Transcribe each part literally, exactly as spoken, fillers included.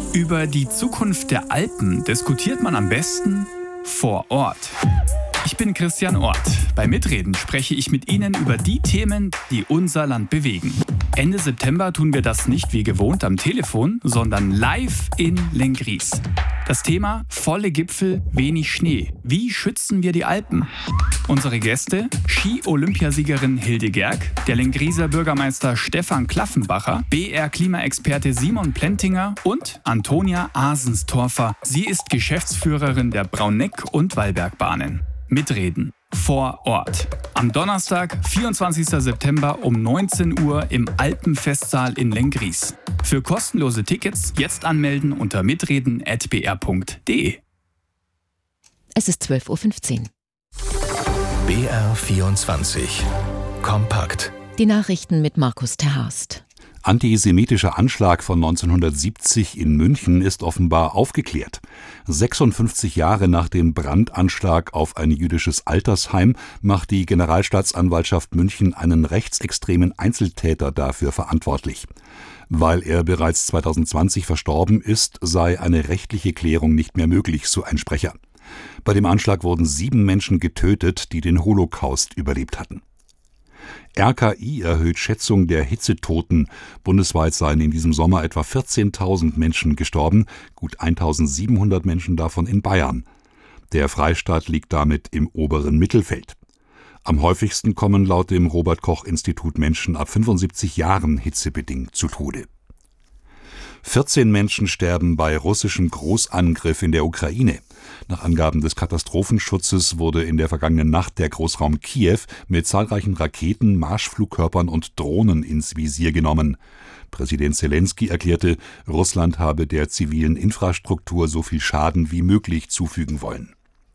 Über die Zukunft der Alpen diskutiert man am besten vor Ort. Ich bin Christian Ort. Bei Mitreden spreche ich mit Ihnen über die Themen, die unser Land bewegen. Ende September tun wir das nicht wie gewohnt am Telefon, sondern live in Lenggries. Das Thema: volle Gipfel, wenig Schnee. Wie schützen wir die Alpen? Unsere Gäste: Ski-Olympiasiegerin Hilde Gerg, der Lengrieser Bürgermeister Stefan Klaffenbacher, B R-Klimaexperte Simon Plentinger und Antonia Asenstorfer. Sie ist Geschäftsführerin der Brauneck- und Wallbergbahnen. Mitreden vor Ort. Am Donnerstag, vierundzwanzigsten September um neunzehn Uhr im Alpenfestsaal in Lenggries. Für kostenlose Tickets jetzt anmelden unter mitreden at b r punkt d e. Es ist zwölf Uhr fünfzehn. B R vierundzwanzig. Kompakt. Die Nachrichten mit Markus Terhorst. Antisemitischer Anschlag von neunzehnhundertsiebzig in München ist offenbar aufgeklärt. sechsundfünfzig Jahre nach dem Brandanschlag auf ein jüdisches Altersheim macht die Generalstaatsanwaltschaft München einen rechtsextremen Einzeltäter dafür verantwortlich. Weil er bereits zweitausendzwanzig verstorben ist, sei eine rechtliche Klärung nicht mehr möglich, so ein Sprecher. Bei dem Anschlag wurden sieben Menschen getötet, die den Holocaust überlebt hatten. R K I erhöht Schätzung der Hitzetoten. Bundesweit seien in diesem Sommer etwa vierzehntausend Menschen gestorben, gut eintausendsiebenhundert Menschen davon in Bayern. Der Freistaat liegt damit im oberen Mittelfeld. Am häufigsten kommen laut dem Robert-Koch-Institut Menschen ab fünfundsiebzig Jahren hitzebedingt zu Tode. vierzehn Menschen sterben bei russischem Großangriff in der Ukraine. Nach Angaben des Katastrophenschutzes wurde in der vergangenen Nacht der Großraum Kiew mit zahlreichen Raketen, Marschflugkörpern und Drohnen ins Visier genommen. Präsident Selenskyj erklärte, Russland habe der zivilen Infrastruktur so viel Schaden wie möglich zufügen wollen.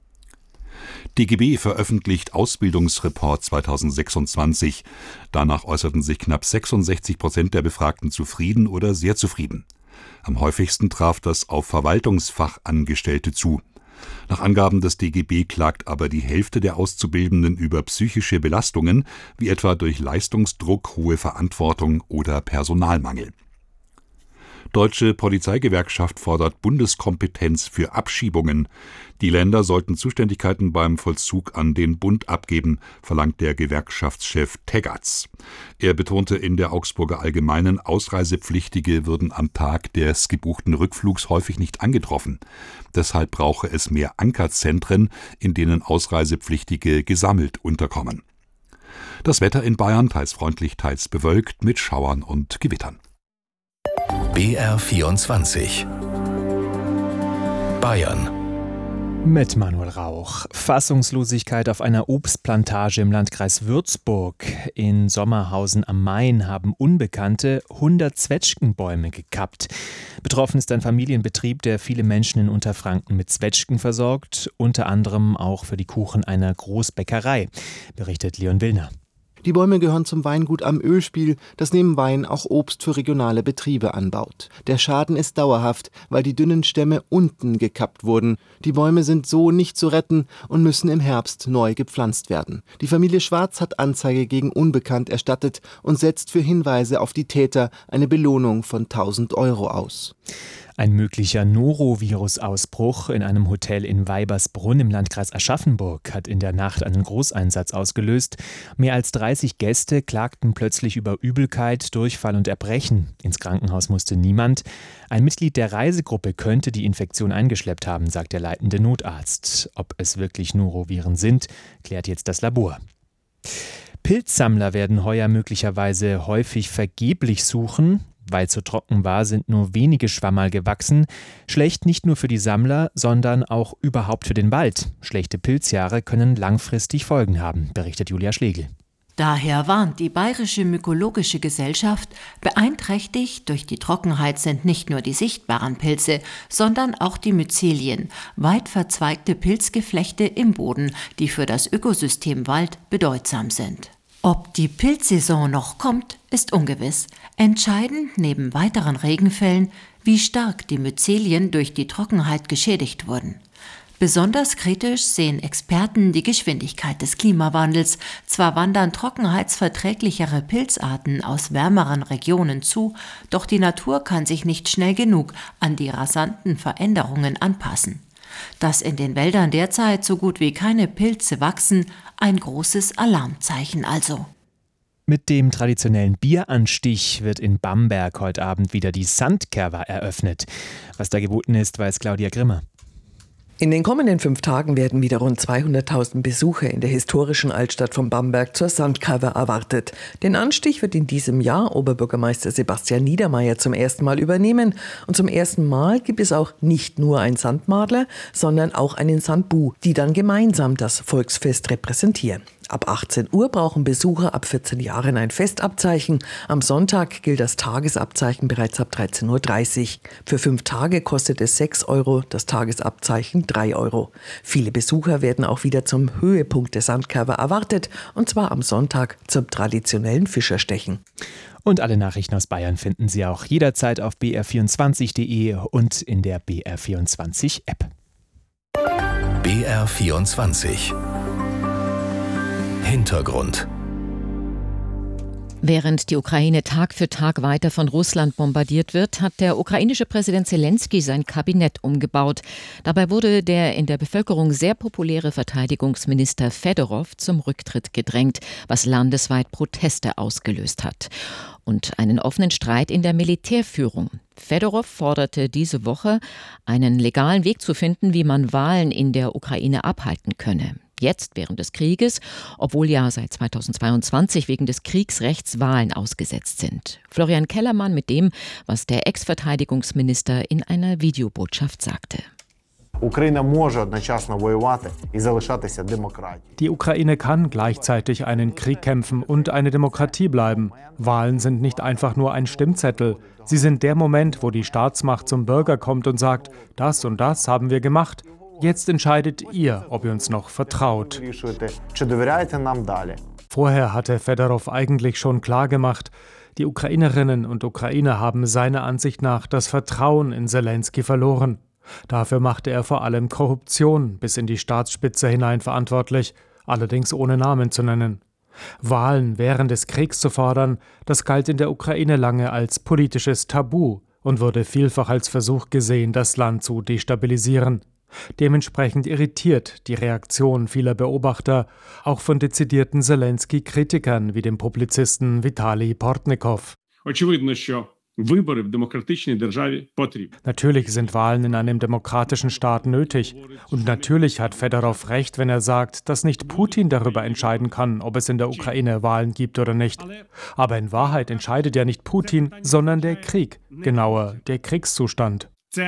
D G B veröffentlicht Ausbildungsreport zweitausendsechsundzwanzig. Danach äußerten sich knapp sechsundsechzig Prozent der Befragten zufrieden oder sehr zufrieden. Am häufigsten traf das auf Verwaltungsfachangestellte zu. Nach Angaben des D G B klagt aber die Hälfte der Auszubildenden über psychische Belastungen, wie etwa durch Leistungsdruck, hohe Verantwortung oder Personalmangel. Deutsche Polizeigewerkschaft fordert Bundeskompetenz für Abschiebungen. Die Länder sollten Zuständigkeiten beim Vollzug an den Bund abgeben, verlangt der Gewerkschaftschef Teggerts. Er betonte in der Augsburger Allgemeinen, Ausreisepflichtige würden am Tag des gebuchten Rückflugs häufig nicht angetroffen. Deshalb brauche es mehr Ankerzentren, in denen Ausreisepflichtige gesammelt unterkommen. Das Wetter in Bayern teils freundlich, teils bewölkt mit Schauern und Gewittern. B R vierundzwanzig. Bayern. Mit Manuel Rauch. Fassungslosigkeit auf einer Obstplantage im Landkreis Würzburg. In Sommerhausen am Main haben Unbekannte hundert Zwetschgenbäume gekappt. Betroffen ist ein Familienbetrieb, der viele Menschen in Unterfranken mit Zwetschgen versorgt, unter anderem auch für die Kuchen einer Großbäckerei, berichtet Leon Willner. Die Bäume gehören zum Weingut am Ölspiel, das neben Wein auch Obst für regionale Betriebe anbaut. Der Schaden ist dauerhaft, weil die dünnen Stämme unten gekappt wurden. Die Bäume sind so nicht zu retten und müssen im Herbst neu gepflanzt werden. Die Familie Schwarz hat Anzeige gegen Unbekannt erstattet und setzt für Hinweise auf die Täter eine Belohnung von tausend Euro aus. Ein möglicher Norovirus-Ausbruch in einem Hotel in Weibersbrunn im Landkreis Aschaffenburg hat in der Nacht einen Großeinsatz ausgelöst. Mehr als dreißig Gäste klagten plötzlich über Übelkeit, Durchfall und Erbrechen. Ins Krankenhaus musste niemand. Ein Mitglied der Reisegruppe könnte die Infektion eingeschleppt haben, sagt der leitende Notarzt. Ob es wirklich Noroviren sind, klärt jetzt das Labor. Pilzsammler werden heuer möglicherweise häufig vergeblich suchen. Weil es so trocken war, sind nur wenige Schwammerl gewachsen. Schlecht nicht nur für die Sammler, sondern auch überhaupt für den Wald. Schlechte Pilzjahre können langfristig Folgen haben, berichtet Julia Schlegel. Daher warnt die Bayerische Mykologische Gesellschaft, beeinträchtigt durch die Trockenheit sind nicht nur die sichtbaren Pilze, sondern auch die Myzelien, weit verzweigte Pilzgeflechte im Boden, die für das Ökosystem Wald bedeutsam sind. Ob die Pilzsaison noch kommt, ist ungewiss. Entscheidend neben weiteren Regenfällen, wie stark die Myzelien durch die Trockenheit geschädigt wurden. Besonders kritisch sehen Experten die Geschwindigkeit des Klimawandels. Zwar wandern trockenheitsverträglichere Pilzarten aus wärmeren Regionen zu, doch die Natur kann sich nicht schnell genug an die rasanten Veränderungen anpassen. Dass in den Wäldern derzeit so gut wie keine Pilze wachsen, ein großes Alarmzeichen also. Mit dem traditionellen Bieranstich wird in Bamberg heute Abend wieder die Sandkerwa eröffnet. Was da geboten ist, weiß Claudia Grimmer. In den kommenden fünf Tagen werden wieder rund zweihunderttausend Besucher in der historischen Altstadt von Bamberg zur Sandkerwa erwartet. Den Anstich wird in diesem Jahr Oberbürgermeister Sebastian Niedermayer zum ersten Mal übernehmen. Und zum ersten Mal gibt es auch nicht nur einen Sandmadler, sondern auch einen Sandbu, die dann gemeinsam das Volksfest repräsentieren. Ab achtzehn Uhr brauchen Besucher ab vierzehn Jahren ein Festabzeichen. Am Sonntag gilt das Tagesabzeichen bereits ab dreizehn Uhr dreißig. Für fünf Tage kostet es sechs Euro, das Tagesabzeichen drei Euro. Viele Besucher werden auch wieder zum Höhepunkt der Sandkerwa erwartet, und zwar am Sonntag zum traditionellen Fischerstechen. Und alle Nachrichten aus Bayern finden Sie auch jederzeit auf b r vierundzwanzig punkt d e und in der B R vierundzwanzig App. B R vierundzwanzig Hintergrund. Während die Ukraine Tag für Tag weiter von Russland bombardiert wird, hat der ukrainische Präsident Zelensky sein Kabinett umgebaut. Dabei wurde der in der Bevölkerung sehr populäre Verteidigungsminister Fedorov zum Rücktritt gedrängt, was landesweit Proteste ausgelöst hat. Und einen offenen Streit in der Militärführung. Fedorov forderte diese Woche, einen legalen Weg zu finden, wie man Wahlen in der Ukraine abhalten könne. Jetzt, während des Krieges, obwohl ja seit zweitausendzweiundzwanzig wegen des Kriegsrechts Wahlen ausgesetzt sind. Florian Kellermann mit dem, was der Ex-Verteidigungsminister in einer Videobotschaft sagte. Die Ukraine kann gleichzeitig einen Krieg kämpfen und eine Demokratie bleiben. Wahlen sind nicht einfach nur ein Stimmzettel. Sie sind der Moment, wo die Staatsmacht zum Bürger kommt und sagt, das und das haben wir gemacht. Jetzt entscheidet ihr, ob ihr uns noch vertraut. Vorher hatte Fedorov eigentlich schon klargemacht, die Ukrainerinnen und Ukrainer haben seiner Ansicht nach das Vertrauen in Zelensky verloren. Dafür machte er vor allem Korruption bis in die Staatsspitze hinein verantwortlich, allerdings ohne Namen zu nennen. Wahlen während des Kriegs zu fordern, das galt in der Ukraine lange als politisches Tabu und wurde vielfach als Versuch gesehen, das Land zu destabilisieren. Dementsprechend irritiert die Reaktion vieler Beobachter, auch von dezidierten Zelensky-Kritikern wie dem Publizisten Vitali Portnikow. Natürlich sind Wahlen in einem demokratischen Staat nötig. Und natürlich hat Fedorov recht, wenn er sagt, dass nicht Putin darüber entscheiden kann, ob es in der Ukraine Wahlen gibt oder nicht. Aber in Wahrheit entscheidet ja nicht Putin, sondern der Krieg, genauer der Kriegszustand.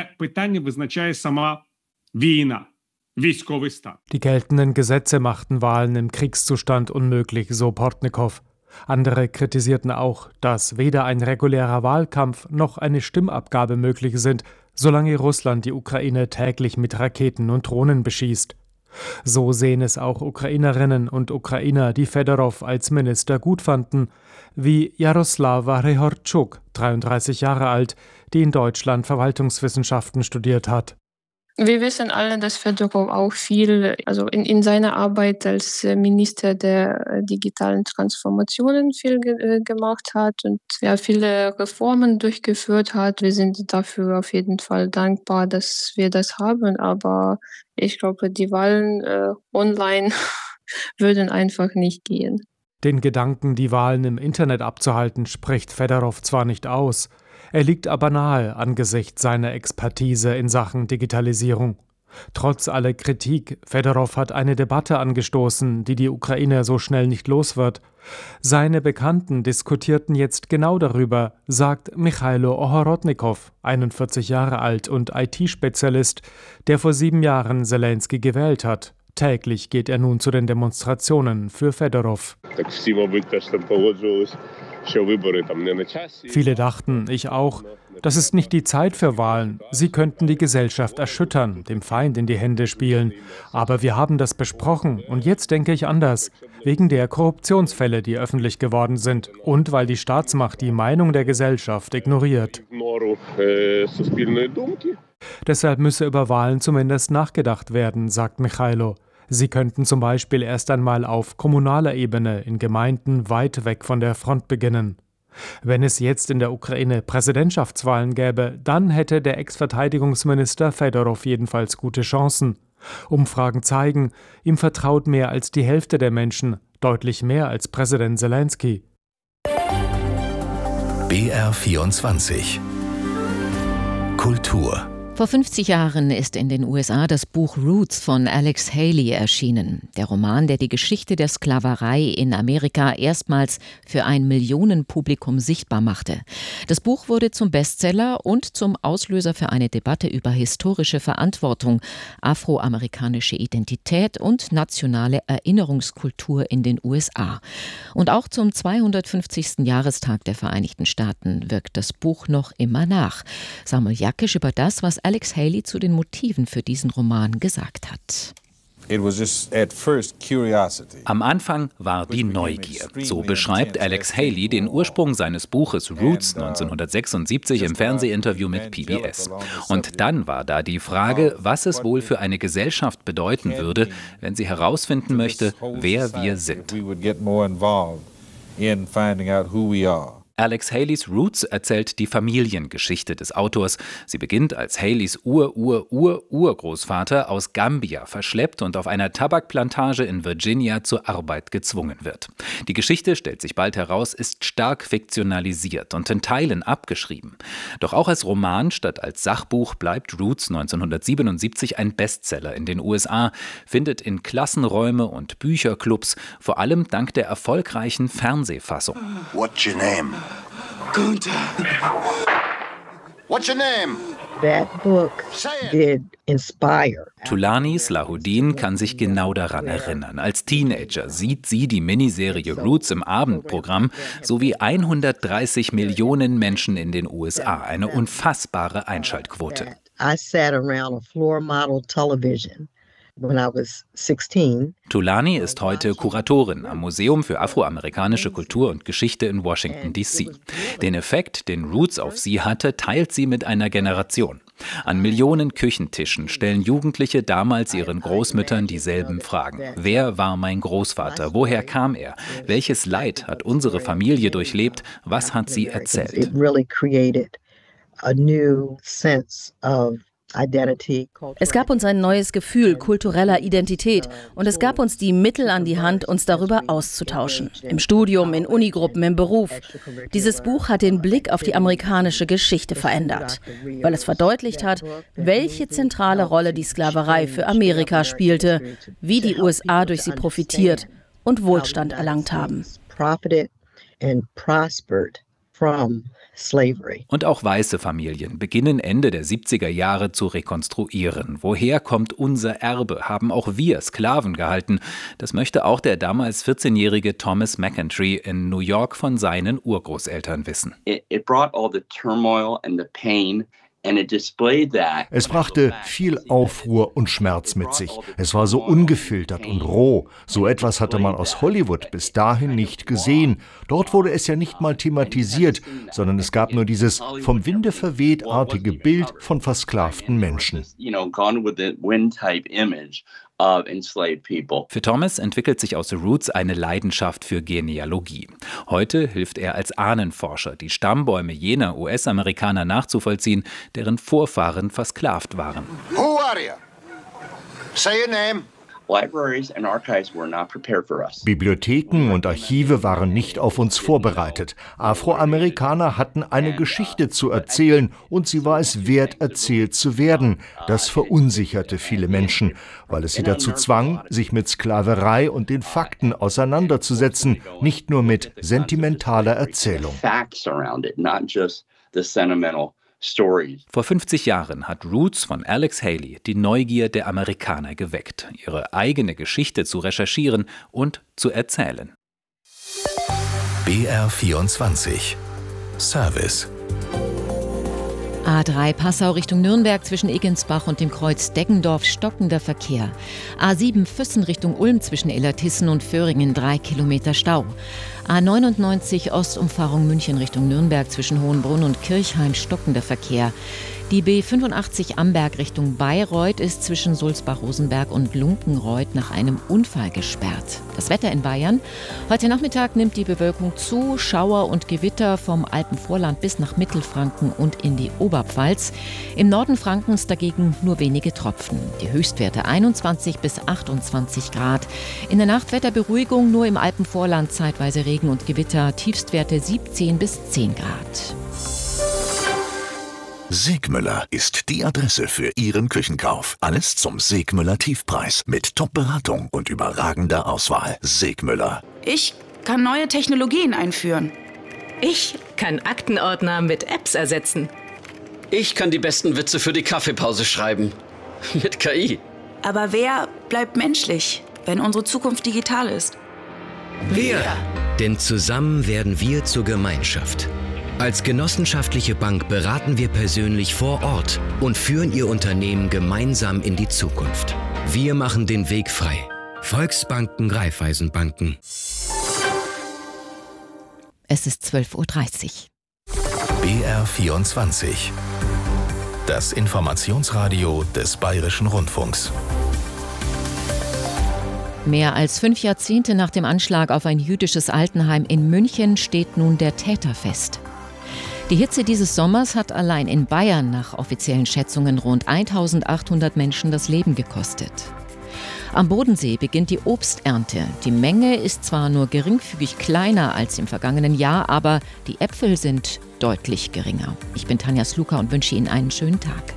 Die geltenden Gesetze machten Wahlen im Kriegszustand unmöglich, so Portnikow. Andere kritisierten auch, dass weder ein regulärer Wahlkampf noch eine Stimmabgabe möglich sind, solange Russland die Ukraine täglich mit Raketen und Drohnen beschießt. So sehen es auch Ukrainerinnen und Ukrainer, die Fedorov als Minister gut fanden, wie Jaroslava Rehortschuk, dreiunddreißig Jahre alt, die in Deutschland Verwaltungswissenschaften studiert hat. Wir wissen alle, dass Fedorov auch viel, also in, in seiner Arbeit als Minister der digitalen Transformationen viel ge- gemacht hat und ja, viele Reformen durchgeführt hat. Wir sind dafür auf jeden Fall dankbar, dass wir das haben, aber ich glaube, die Wahlen äh, online würden einfach nicht gehen. Den Gedanken, die Wahlen im Internet abzuhalten, spricht Fedorov zwar nicht aus, er liegt aber nahe angesichts seiner Expertise in Sachen Digitalisierung. Trotz aller Kritik, Fedorov hat eine Debatte angestoßen, die die Ukraine so schnell nicht los wird. Seine Bekannten diskutierten jetzt genau darüber, sagt Michailo Ohorodnikow, einundvierzig Jahre alt und I T-Spezialist, der vor sieben Jahren Zelensky gewählt hat. Täglich geht er nun zu den Demonstrationen für Fedorov. Viele dachten, ich auch, das ist nicht die Zeit für Wahlen. Sie könnten die Gesellschaft erschüttern, dem Feind in die Hände spielen. Aber wir haben das besprochen und jetzt denke ich anders. Wegen der Korruptionsfälle, die öffentlich geworden sind und weil die Staatsmacht die Meinung der Gesellschaft ignoriert. Deshalb müsse über Wahlen zumindest nachgedacht werden, sagt Michailo. Sie könnten zum Beispiel erst einmal auf kommunaler Ebene in Gemeinden weit weg von der Front beginnen. Wenn es jetzt in der Ukraine Präsidentschaftswahlen gäbe, dann hätte der Ex-Verteidigungsminister Fedorov jedenfalls gute Chancen. Umfragen zeigen, ihm vertraut mehr als die Hälfte der Menschen, deutlich mehr als Präsident Selenskyj. B R vierundzwanzig Kultur. Vor fünfzig Jahren ist in den U S A das Buch Roots von Alex Haley erschienen. Der Roman, der die Geschichte der Sklaverei in Amerika erstmals für ein Millionenpublikum sichtbar machte. Das Buch wurde zum Bestseller und zum Auslöser für eine Debatte über historische Verantwortung, afroamerikanische Identität und nationale Erinnerungskultur in den U S A. Und auch zum zweihundertfünfzigsten Jahrestag der Vereinigten Staaten wirkt das Buch noch immer nach. Samuel Jakisch über das, was Alex Haley zu den Motiven für diesen Roman gesagt hat. Am Anfang war die Neugier. So beschreibt Alex Haley den Ursprung seines Buches Roots neunzehnhundertsechsundsiebzig im Fernsehinterview mit P B S. Und dann war da die Frage, was es wohl für eine Gesellschaft bedeuten würde, wenn sie herausfinden möchte, wer wir sind. Alex Haleys Roots erzählt die Familiengeschichte des Autors. Sie beginnt, als Haleys Ur-Ur-Ur-Urgroßvater aus Gambia verschleppt und auf einer Tabakplantage in Virginia zur Arbeit gezwungen wird. Die Geschichte, stellt sich bald heraus, ist stark fiktionalisiert und in Teilen abgeschrieben. Doch auch als Roman statt als Sachbuch bleibt Roots neunzehnhundertsiebenundsiebzig ein Bestseller in den U S A, findet in Klassenräume und Bücherclubs, vor allem dank der erfolgreichen Fernsehfassung. What's your name? Gunther. What's your name? That book did inspire. Thulani Salahuddin kann sich genau daran erinnern. Als Teenager sieht sie die Miniserie Roots im Abendprogramm sowie hundertdreißig Millionen Menschen in den U S A. Eine unfassbare Einschaltquote. I sat around a floor model television. When I was sixteen. Thulani ist heute Kuratorin am Museum für afroamerikanische Kultur und Geschichte in Washington D C Den Effekt, den Roots auf sie hatte, teilt sie mit einer Generation. An Millionen Küchentischen stellen Jugendliche damals ihren Großmüttern dieselben Fragen. Wer war mein Großvater? Woher kam er? Welches Leid hat unsere Familie durchlebt? Was hat sie erzählt? It really created a new sense of Es gab uns ein neues Gefühl kultureller Identität und es gab uns die Mittel an die Hand, uns darüber auszutauschen. Im Studium, in Unigruppen, im Beruf. Dieses Buch hat den Blick auf die amerikanische Geschichte verändert, weil es verdeutlicht hat, welche zentrale Rolle die Sklaverei für Amerika spielte, wie die U S A durch sie profitiert und Wohlstand erlangt haben. Und auch weiße Familien beginnen Ende der siebziger Jahre zu rekonstruieren. Woher kommt unser Erbe? Haben auch wir Sklaven gehalten? Das möchte auch der damals vierzehnjährige Thomas McEntry in New York von seinen Urgroßeltern wissen. It, it brought all the turmoil and the pain. Es brachte viel Aufruhr und Schmerz mit sich. Es war so ungefiltert und roh. So etwas hatte man aus Hollywood bis dahin nicht gesehen. Dort wurde es ja nicht mal thematisiert, sondern es gab nur dieses vom Winde verweht-artige Bild von versklavten Menschen. Für Thomas entwickelt sich aus The Roots eine Leidenschaft für Genealogie. Heute hilft er als Ahnenforscher, die Stammbäume jener U S-Amerikaner nachzuvollziehen, deren Vorfahren versklavt waren. Who are you? Say your name. Bibliotheken und Archive waren nicht auf uns vorbereitet. Afroamerikaner hatten eine Geschichte zu erzählen und sie war es wert, erzählt zu werden. Das verunsicherte viele Menschen, weil es sie dazu zwang, sich mit Sklaverei und den Fakten auseinanderzusetzen, nicht nur mit sentimentaler Erzählung. Vor fünfzig Jahren hat Roots von Alex Haley die Neugier der Amerikaner geweckt, ihre eigene Geschichte zu recherchieren und zu erzählen. B R vierundzwanzig Service. A drei Passau Richtung Nürnberg zwischen Eggensbach und dem Kreuz Deggendorf stockender Verkehr. A sieben Füssen Richtung Ulm zwischen Illertissen und Föhringen drei Kilometer Stau. A neunundneunzig Ostumfahrung München Richtung Nürnberg zwischen Hohenbrunn und Kirchhain stockender Verkehr. Die B fünfundachtzig Amberg Richtung Bayreuth ist zwischen Sulzbach-Rosenberg und Lunkenreuth nach einem Unfall gesperrt. Das Wetter in Bayern. Heute Nachmittag nimmt die Bewölkung zu. Schauer und Gewitter vom Alpenvorland bis nach Mittelfranken und in die Oberpfalz. Im Norden Frankens dagegen nur wenige Tropfen. Die Höchstwerte einundzwanzig bis achtundzwanzig Grad. In der Nacht Wetterberuhigung, nur im Alpenvorland zeitweise Regen und Gewitter. Tiefstwerte siebzehn bis zehn Grad. Segmüller ist die Adresse für Ihren Küchenkauf. Alles zum Segmüller Tiefpreis mit Top-Beratung und überragender Auswahl. Segmüller. Ich kann neue Technologien einführen. Ich kann Aktenordner mit Apps ersetzen. Ich kann die besten Witze für die Kaffeepause schreiben. Mit K I. Aber wer bleibt menschlich, wenn unsere Zukunft digital ist? Wir. Denn zusammen werden wir zur Gemeinschaft. Als genossenschaftliche Bank beraten wir persönlich vor Ort und führen Ihr Unternehmen gemeinsam in die Zukunft. Wir machen den Weg frei. Volksbanken, Raiffeisenbanken. Es ist zwölf Uhr dreißig. B R vierundzwanzig. Das Informationsradio des Bayerischen Rundfunks. Mehr als fünf Jahrzehnte nach dem Anschlag auf ein jüdisches Altenheim in München steht nun der Täter fest. Die Hitze dieses Sommers hat allein in Bayern nach offiziellen Schätzungen rund eintausendachthundert Menschen das Leben gekostet. Am Bodensee beginnt die Obsternte. Die Menge ist zwar nur geringfügig kleiner als im vergangenen Jahr, aber die Äpfel sind deutlich geringer. Ich bin Tanja Sluka und wünsche Ihnen einen schönen Tag.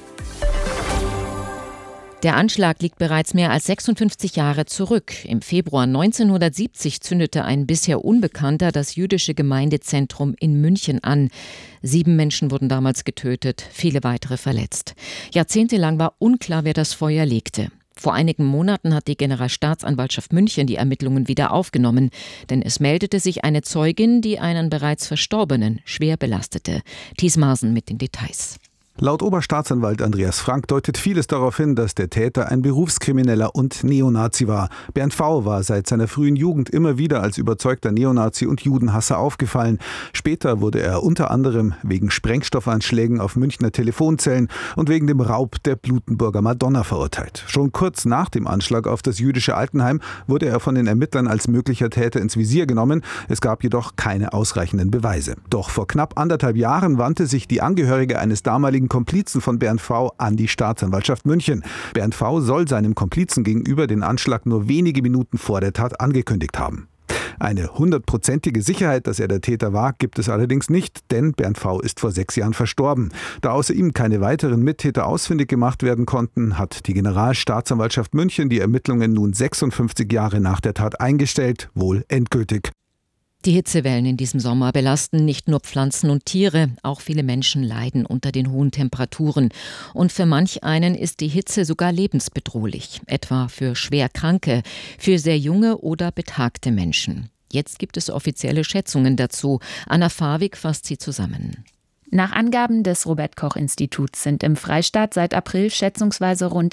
Der Anschlag liegt bereits mehr als sechsundfünfzig Jahre zurück. Im Februar neunzehnhundertsiebzig zündete ein bisher Unbekannter das jüdische Gemeindezentrum in München an. Sieben Menschen wurden damals getötet, viele weitere verletzt. Jahrzehntelang war unklar, wer das Feuer legte. Vor einigen Monaten hat die Generalstaatsanwaltschaft München die Ermittlungen wieder aufgenommen, denn es meldete sich eine Zeugin, die einen bereits Verstorbenen schwer belastete. Thies Maaßen mit den Details. Laut Oberstaatsanwalt Andreas Frank deutet vieles darauf hin, dass der Täter ein Berufskrimineller und Neonazi war. Bernd V. war seit seiner frühen Jugend immer wieder als überzeugter Neonazi und Judenhasser aufgefallen. Später wurde er unter anderem wegen Sprengstoffanschlägen auf Münchner Telefonzellen und wegen dem Raub der Blutenburger Madonna verurteilt. Schon kurz nach dem Anschlag auf das jüdische Altenheim wurde er von den Ermittlern als möglicher Täter ins Visier genommen. Es gab jedoch keine ausreichenden Beweise. Doch vor knapp anderthalb Jahren wandte sich die Angehörige eines damaligen Komplizen von Bernd V. an die Staatsanwaltschaft München. Bernd V. soll seinem Komplizen gegenüber den Anschlag nur wenige Minuten vor der Tat angekündigt haben. Eine hundertprozentige Sicherheit, dass er der Täter war, gibt es allerdings nicht, denn Bernd V. ist vor sechs Jahren verstorben. Da außer ihm keine weiteren Mittäter ausfindig gemacht werden konnten, hat die Generalstaatsanwaltschaft München die Ermittlungen nun sechsundfünfzig Jahre nach der Tat eingestellt, wohl endgültig. Die Hitzewellen in diesem Sommer belasten nicht nur Pflanzen und Tiere, auch viele Menschen leiden unter den hohen Temperaturen. Und für manch einen ist die Hitze sogar lebensbedrohlich, etwa für schwer Kranke, für sehr junge oder betagte Menschen. Jetzt gibt es offizielle Schätzungen dazu. Anna Fawig fasst sie zusammen. Nach Angaben des Robert-Koch-Instituts sind im Freistaat seit April schätzungsweise rund